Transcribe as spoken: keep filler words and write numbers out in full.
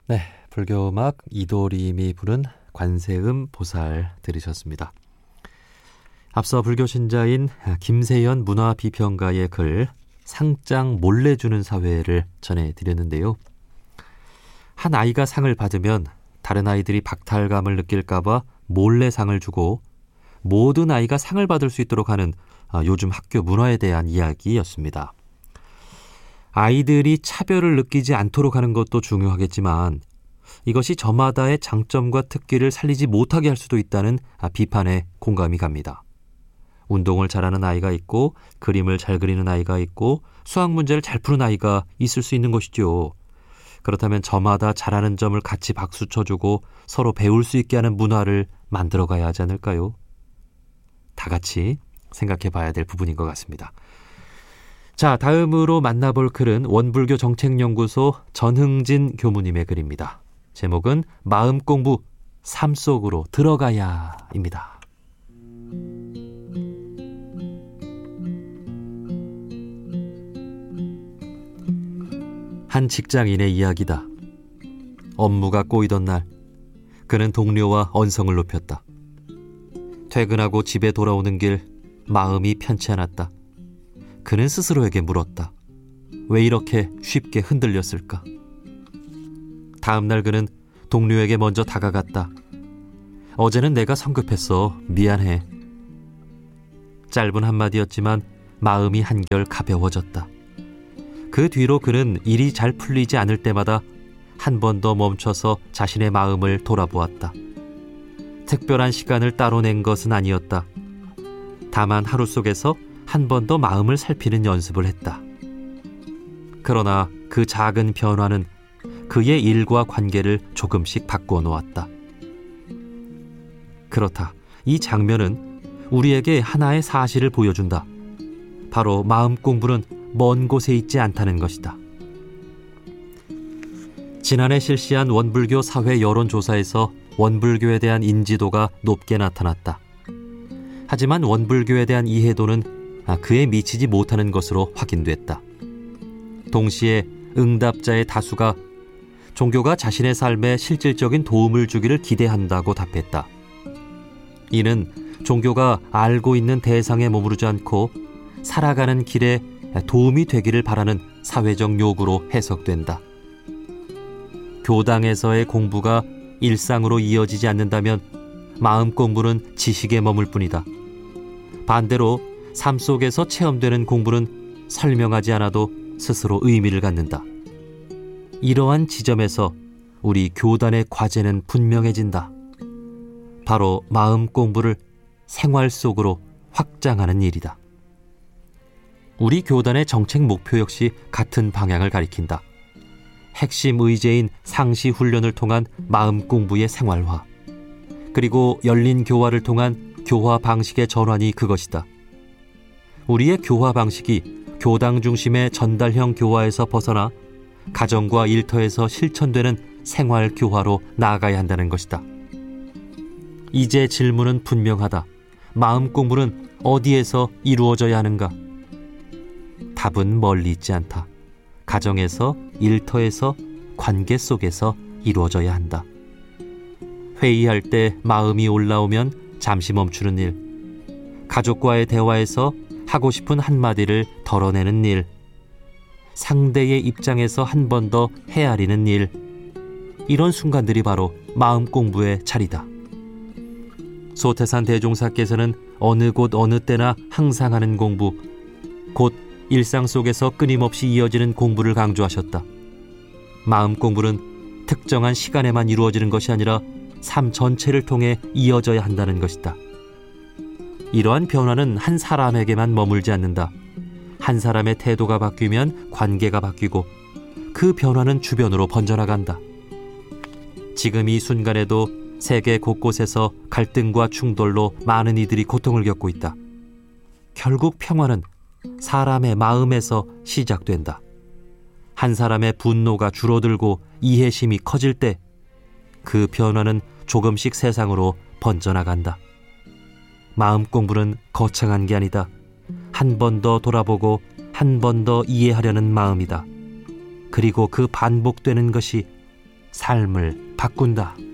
네, 불교음악 이도림이 부른 관세음 보살 들으셨습니다. 앞서 불교 신자인 김세연 문화비평가의 글 상장 몰래 주는 사회를 전해드렸는데요. 한 아이가 상을 받으면 다른 아이들이 박탈감을 느낄까봐 몰래 상을 주고 모든 아이가 상을 받을 수 있도록 하는 요즘 학교 문화에 대한 이야기였습니다. 아이들이 차별을 느끼지 않도록 하는 것도 중요하겠지만 이것이 저마다의 장점과 특기를 살리지 못하게 할 수도 있다는 비판에 공감이 갑니다. 운동을 잘하는 아이가 있고 그림을 잘 그리는 아이가 있고 수학 문제를 잘 푸는 아이가 있을 수 있는 것이죠. 그렇다면 저마다 잘하는 점을 같이 박수 쳐주고 서로 배울 수 있게 하는 문화를 만들어가야 하지 않을까요? 다 같이 생각해 봐야 될 부분인 것 같습니다. 자, 다음으로 만나볼 글은 원불교 정책연구소 전흥진 교무님의 글입니다. 제목은 마음 공부, 삶 속으로 들어가야입니다. 한 직장인의 이야기다. 업무가 꼬이던 날, 그는 동료와 언성을 높였다. 퇴근하고 집에 돌아오는 길 마음이 편치 않았다. 그는 스스로에게 물었다. 왜 이렇게 쉽게 흔들렸을까? 다음 날 그는 동료에게 먼저 다가갔다. 어제는 내가 성급했어. 미안해. 짧은 한마디였지만 마음이 한결 가벼워졌다. 그 뒤로 그는 일이 잘 풀리지 않을 때마다 한 번 더 멈춰서 자신의 마음을 돌아보았다. 특별한 시간을 따로 낸 것은 아니었다. 다만 하루 속에서 한 번 더 마음을 살피는 연습을 했다. 그러나 그 작은 변화는 그의 일과 관계를 조금씩 바꾸어 놓았다. 그렇다. 이 장면은 우리에게 하나의 사실을 보여준다. 바로 마음 공부는 먼 곳에 있지 않다는 것이다. 지난해 실시한 원불교 사회 여론조사에서 원불교에 대한 인지도가 높게 나타났다. 하지만 원불교에 대한 이해도는 그에 미치지 못하는 것으로 확인됐다. 동시에 응답자의 다수가 종교가 자신의 삶에 실질적인 도움을 주기를 기대한다고 답했다. 이는 종교가 알고 있는 대상에 머무르지 않고 살아가는 길에 도움이 되기를 바라는 사회적 요구로 해석된다. 교당에서의 공부가 일상으로 이어지지 않는다면 마음 공부는 지식에 머물 뿐이다. 반대로 삶 속에서 체험되는 공부는 설명하지 않아도 스스로 의미를 갖는다. 이러한 지점에서 우리 교단의 과제는 분명해진다. 바로 마음 공부를 생활 속으로 확장하는 일이다. 우리 교단의 정책 목표 역시 같은 방향을 가리킨다. 핵심 의제인 상시 훈련을 통한 마음 공부의 생활화, 그리고 열린 교화를 통한 교화 방식의 전환이 그것이다. 우리의 교화 방식이 교당 중심의 전달형 교화에서 벗어나 가정과 일터에서 실천되는 생활 교화로 나아가야 한다는 것이다. 이제 질문은 분명하다. 마음 공부는 어디에서 이루어져야 하는가? 답은 멀리 있지 않다. 가정에서, 일터에서, 관계 속에서 이루어져야 한다. 회의할 때 마음이 올라오면 잠시 멈추는 일, 가족과의 대화에서 하고 싶은 한마디를 덜어내는 일, 상대의 입장에서 한 번 더 헤아리는 일, 이런 순간들이 바로 마음 공부의 자리다. 소태산 대종사께서는 어느 곳 어느 때나 항상 하는 공부, 곧 일상 속에서 끊임없이 이어지는 공부를 강조하셨다. 마음 공부는 특정한 시간에만 이루어지는 것이 아니라 삶 전체를 통해 이어져야 한다는 것이다. 이러한 변화는 한 사람에게만 머물지 않는다. 한 사람의 태도가 바뀌면 관계가 바뀌고 그 변화는 주변으로 번져나간다. 지금 이 순간에도 세계 곳곳에서 갈등과 충돌로 많은 이들이 고통을 겪고 있다. 결국 평화는 사람의 마음에서 시작된다. 한 사람의 분노가 줄어들고 이해심이 커질 때 그 변화는 조금씩 세상으로 번져나간다. 마음 공부는 거창한 게 아니다. 한 번 더 돌아보고 한 번 더 이해하려는 마음이다. 그리고 그 반복되는 것이 삶을 바꾼다.